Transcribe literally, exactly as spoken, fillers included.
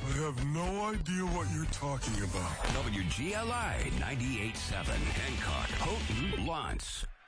I have no idea what you're talking about. W G L I ninety-eight point seven, Hancock, Houghton, Lawrence.